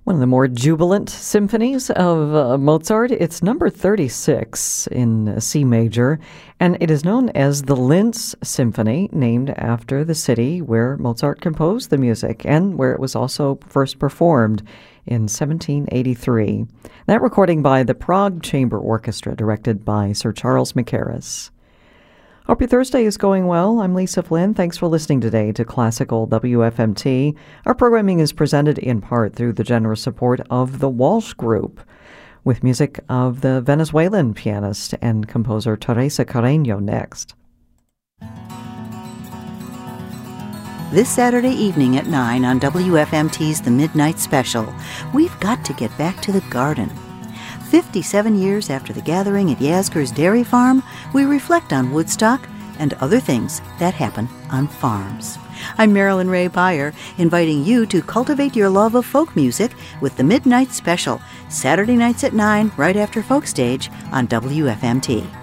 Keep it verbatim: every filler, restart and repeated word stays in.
One of the more jubilant symphonies of uh, Mozart. It's number thirty-six in C major, and it is known as the Linz Symphony, named after the city where Mozart composed the music and where it was also first performed in seventeen eighty-three. That recording by the Prague Chamber Orchestra, directed by Sir Charles Mackerras. Hope your Thursday is going well. I'm Lisa Flynn. Thanks for listening today to Classical W F M T. Our programming is presented in part through the generous support of the Walsh Group, with music of the Venezuelan pianist and composer Teresa Carreño next. This Saturday evening at nine on W F M T's The Midnight Special, we've got to get back to the garden. fifty-seven years after the gathering at Yasgur's Dairy Farm, we reflect on Woodstock and other things that happen on farms. I'm Marilyn Ray Beyer, inviting you to cultivate your love of folk music with the Midnight Special, Saturday nights at nine, right after Folk Stage on W F M T.